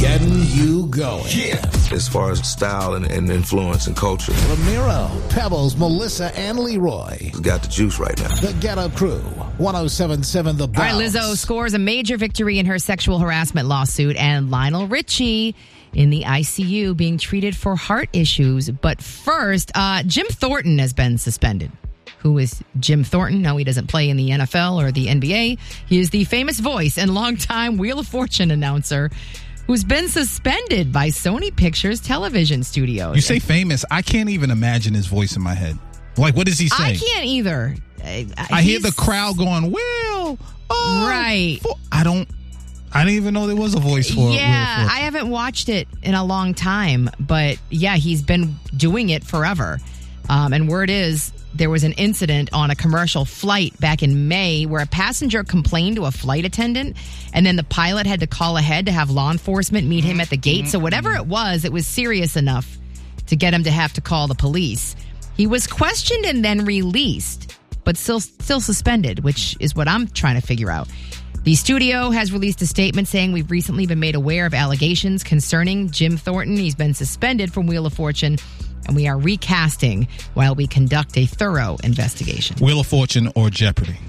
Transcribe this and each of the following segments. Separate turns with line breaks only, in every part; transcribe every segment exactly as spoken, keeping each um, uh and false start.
getting you going.
Yeah. As far as style and, and influence and culture.
Ramiro, Pebbles, Melissa, and Leroy.
It's got the juice right now.
The Get Up Crew, one oh seven point seven The Bounce.
All right, Lizzo scores a major victory in her sexual harassment lawsuit, and Lionel Richie in the I C U being treated for heart issues. But first, uh, Jim Thornton has been suspended. Who is Jim Thornton? No, he doesn't play in the N F L or the N B A. He is the famous voice and longtime Wheel of Fortune announcer who's been suspended by Sony Pictures Television Studios.
You say famous, I can't even imagine his voice in my head. Like, what does he say?
I can't either.
I, I hear the crowd going, Will, oh,
right.
For, I don't, I didn't even know there was a voice for it.
Yeah, I haven't watched it in a long time, but yeah, he's been doing it forever. Um, and word is, there was an incident on a commercial flight back in May where a passenger complained to a flight attendant, and then the pilot had to call ahead to have law enforcement meet him at the gate. So whatever it was, it was serious enough to get him to have to call the police. He was questioned and then released, but still still suspended, which is what I'm trying to figure out. The studio has released a statement saying we've recently been made aware of allegations concerning Jim Thornton. He's been suspended from Wheel of Fortune, and we are recasting while we conduct a thorough investigation.
Wheel of Fortune or Jeopardy?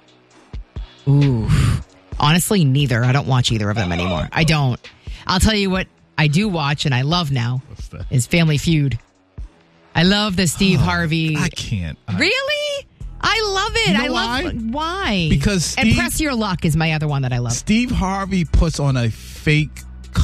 Ooh. Honestly, neither. I don't watch either of them anymore. I don't. I'll tell you what I do watch and I love now is Family Feud. I love the Steve
oh,
Harvey.
I can't. I,
really? I love it.
You know
I love
why?
why?
Because Steve,
and Press Your Luck is my other one that I love.
Steve Harvey puts on a fake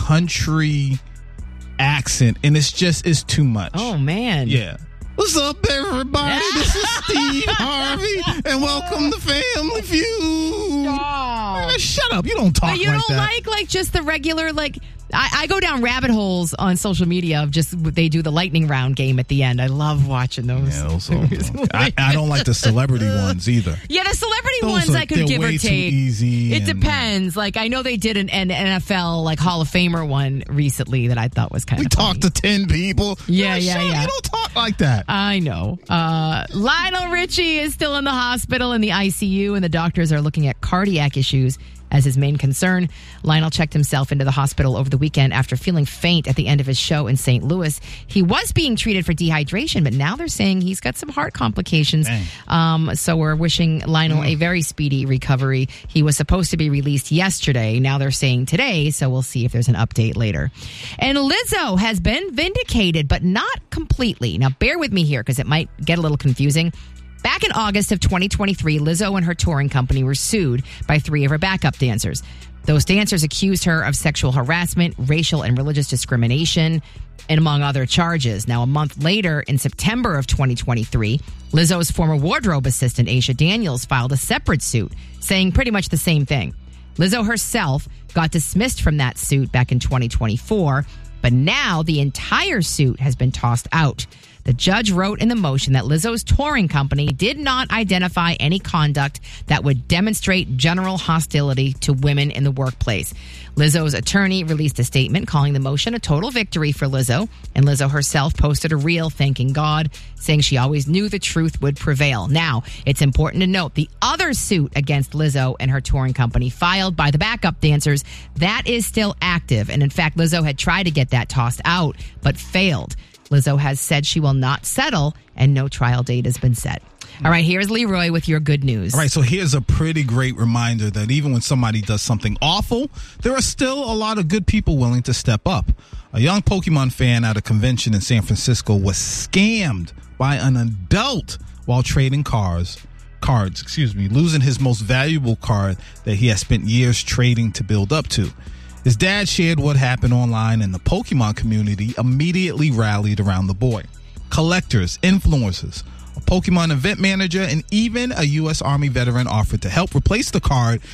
country accent, and it's just it's too much.
Oh man.
Yeah. What's up, everybody? This is Steve Harvey, and welcome to Family Feud.
Oh.
Man, shut up! You don't talk
but you
like
don't
that.
like like just the regular like. I, I go down rabbit holes on social media of just they do the lightning round game at the end. I love watching those.
Yeah, those are, I, I don't like the celebrity ones either.
Yeah, the celebrity
those
ones
are,
I could give
way
or take.
Too easy
it
and,
depends. Like I know they did an, an N F L like Hall of Famer one recently that I thought was kind
we
of. We
talked to ten people.
Yeah,
You're
yeah,
sure
yeah.
You don't talk like that.
I know. Uh, Lionel Richie is still in the hospital in the I C U, and the doctors are looking at cardiac issues as his main concern. Lionel checked himself into the hospital over the weekend after feeling faint at the end of his show in Saint Louis. He was being treated for dehydration, but now they're saying he's got some heart complications. Um, so we're wishing Lionel mm. a very speedy recovery. He was supposed to be released yesterday. Now they're saying today, so we'll see if there's an update later. And Lizzo has been vindicated, but not completely. Now bear with me here because it might get a little confusing. Back in August of twenty twenty-three, Lizzo and her touring company were sued by three of her backup dancers. Those dancers accused her of sexual harassment, racial and religious discrimination, and among other charges. Now, a month later, in September of twenty twenty-three, Lizzo's former wardrobe assistant, Aisha Daniels, filed a separate suit, saying pretty much the same thing. Lizzo herself got dismissed from that suit back in twenty twenty-four, but now the entire suit has been tossed out. The judge wrote in the motion that Lizzo's touring company did not identify any conduct that would demonstrate general hostility to women in the workplace. Lizzo's attorney released a statement calling the motion a total victory for Lizzo, and Lizzo herself posted a reel thanking God, saying she always knew the truth would prevail. Now, it's important to note the other suit against Lizzo and her touring company filed by the backup dancers, that is still active. And in fact, Lizzo had tried to get that tossed out, but failed. Lizzo has said she will not settle, and no trial date has been set. All right, here's Leroy with your good news.
All right, so here's a pretty great reminder that even when somebody does something awful, there are still a lot of good people willing to step up. A young Pokemon fan at a convention in San Francisco was scammed by an adult while trading cars. Cards, excuse me, losing his most valuable card that he has spent years trading to build up to. His dad shared what happened online, and the Pokemon community immediately rallied around the boy. Collectors, influencers, a Pokemon event manager, and even a U S Army veteran offered to help replace the card